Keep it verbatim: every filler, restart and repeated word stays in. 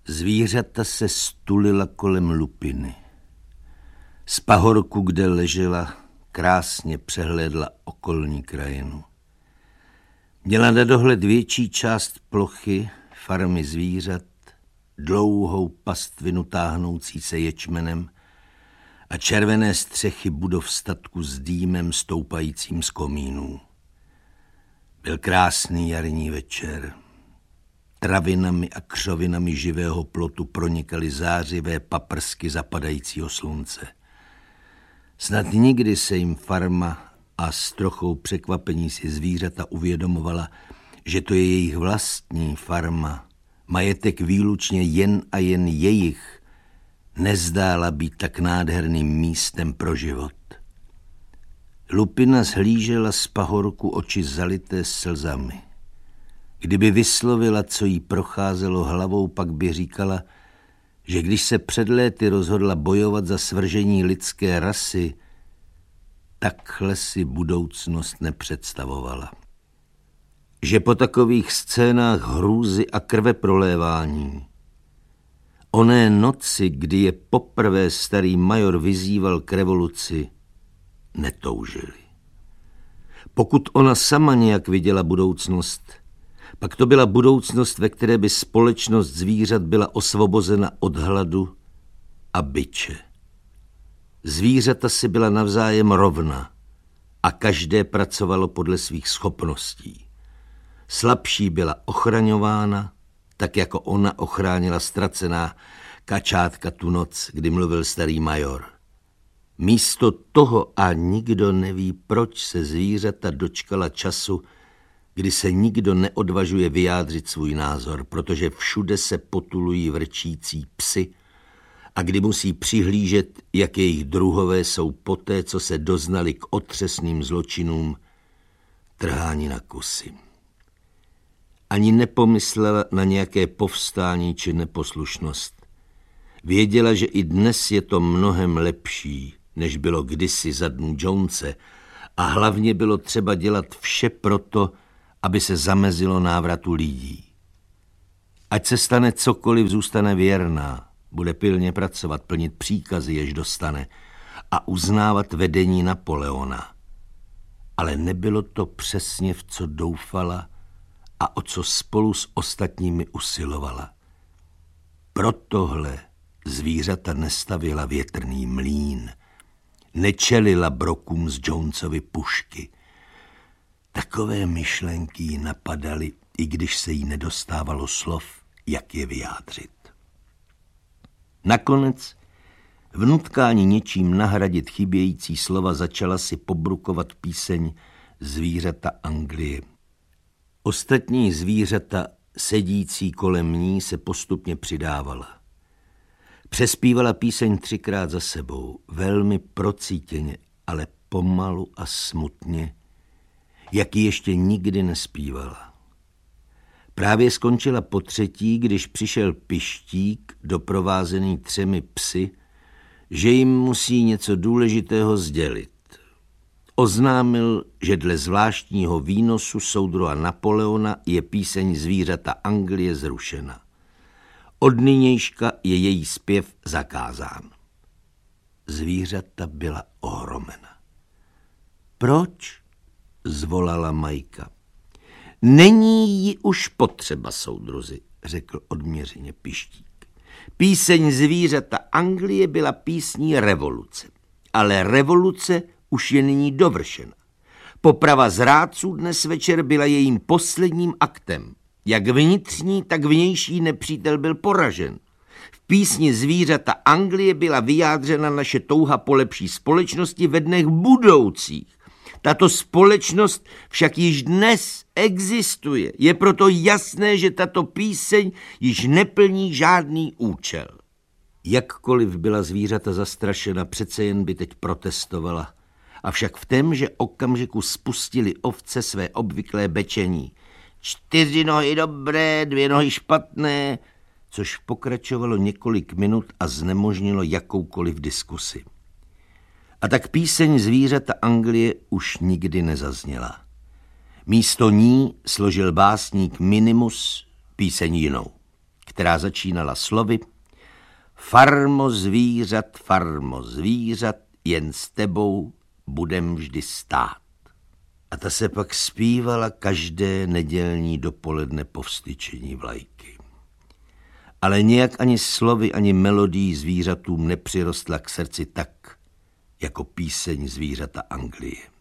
Zvířata se stulila kolem Lupiny. Z pahorku, kde ležela, krásně přehlédla okolní krajinu. Měla na dohled větší část plochy, farmy zvířat, dlouhou pastvinu táhnoucí se ječmenem a červené střechy budov statku s dýmem stoupajícím z komínů. Byl krásný jarní večer. Travinami a křovinami živého plotu pronikaly zářivé paprsky zapadajícího slunce. Snad nikdy se jim farma a s trochou překvapení si zvířata uvědomovala, že to je jejich vlastní farma, majetek výlučně jen a jen jejich, nezdála být tak nádherným místem pro život. Lupina zhlížela z pahorku oči zalité slzami. Kdyby vyslovila, co jí procházelo hlavou, pak by říkala, že když se před léty rozhodla bojovat za svržení lidské rasy, takhle si budoucnost nepředstavovala. Že po takových scénách hrůzy a krveprolévání, oné noci, kdy je poprvé starý major vyzýval k revoluci, netoužili. Pokud ona sama nějak viděla budoucnost, pak to byla budoucnost, ve které by společnost zvířat byla osvobozena od hladu a biče. Zvířata si byla navzájem rovna a každé pracovalo podle svých schopností. Slabší byla ochraňována, tak jako ona ochránila ztracená kačátka tu noc, kdy mluvil starý major. Místo toho a nikdo neví, proč se zvířata dočkala času, kdy se nikdo neodvažuje vyjádřit svůj názor, protože všude se potulují vrčící psy a kdy musí přihlížet, jak jejich druhové jsou poté, co se doznali k otřesným zločinům, trháni na kusy. Ani nepomyslela na nějaké povstání či neposlušnost. Věděla, že i dnes je to mnohem lepší, než bylo kdysi za dnů Jonese, a hlavně bylo třeba dělat vše proto, aby se zamezilo návratu lidí. Ať se stane cokoliv, zůstane věrná, bude pilně pracovat, plnit příkazy, jež dostane, a uznávat vedení Napoleona. Ale nebylo to přesně, v co doufala a o co spolu s ostatními usilovala. Pro tohle zvířata nestavila větrný mlýn, nečelila brokům z Jonesovy pušky. Takové myšlenky jí napadaly, i když se jí nedostávalo slov, jak je vyjádřit. Nakonec v nutkání něčím nahradit chybějící slova začala si pobrukovat píseň Zvířata Anglie. Ostatní zvířata, sedící kolem ní, se postupně přidávala. Přespívala píseň třikrát za sebou, velmi procítěně, ale pomalu a smutně, jak ji ještě nikdy nespívala. Právě skončila po třetí, když přišel Pištík, doprovázený třemi psy, že jim musí něco důležitého sdělit. Oznámil, že dle zvláštního výnosu soudruha Napoleona je píseň Zvířata Anglie zrušena. Od nynějška je její zpěv zakázán. Zvířata byla ohromena. Proč? Zvolala Majka. Není ji už potřeba, soudruzi, řekl odměřeně Pištík. Píseň Zvířata Anglie byla písní revoluce, ale revoluce už je nyní dovršena. Poprava zrádců dnes večer byla jejím posledním aktem. Jak vnitřní, tak vnější nepřítel byl poražen. V písni Zvířata Anglie byla vyjádřena naše touha po lepší společnosti ve dnech budoucích. Tato společnost však již dnes existuje. Je proto jasné, že tato píseň již neplní žádný účel. Jakkoliv byla zvířata zastrašena, přece jen by teď protestovala. Avšak v témže okamžiku spustili ovce své obvyklé bečení. Čtyři nohy dobré, dvě nohy špatné, což pokračovalo několik minut a znemožnilo jakoukoliv diskusi. A tak píseň Zvířata Anglie už nikdy nezazněla. Místo ní složil básník Minimus píseň jinou, která začínala slovy: Farmo zvířat, farmo zvířat, jen s tebou budem vždy stát. A ta se pak zpívala každé nedělní dopoledne po vstyčení vlajky. Ale nějak ani slovy, ani melodií zvířatům nepřirostla k srdci tak, jako píseň zvířata Anglie.